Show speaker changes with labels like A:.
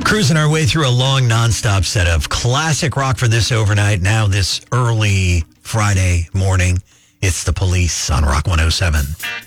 A: Cruising our way through a long nonstop set of classic rock for this overnight. Now this early Friday morning, it's The Police on Rock 107.